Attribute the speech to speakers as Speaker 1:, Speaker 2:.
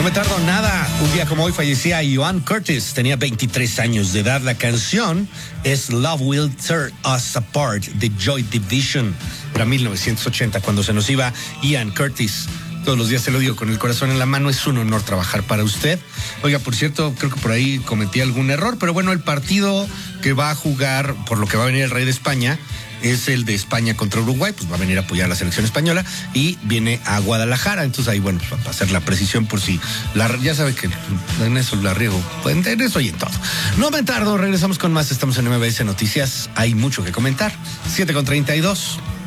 Speaker 1: No me tardo nada. Un día como hoy fallecía Ian Curtis. Tenía 23 años de edad. La canción es Love Will Tear Us Apart de Joy Division. Era 1980 cuando se nos iba Ian Curtis. Todos los días se lo digo con el corazón en la mano. Es un honor trabajar para usted. Oiga, por cierto, creo que por ahí cometí algún error, pero bueno, el partido que va a jugar, por lo que va a venir el Rey de España, es el de España contra Uruguay. Pues va a venir a apoyar a la selección española y viene a Guadalajara. Entonces ahí, bueno, pues va a hacer la precisión por si ya sabe que en eso la riego, pues en eso y en todo. No me tardo, regresamos con más. Estamos en MBS Noticias. Hay mucho que comentar. 7:32.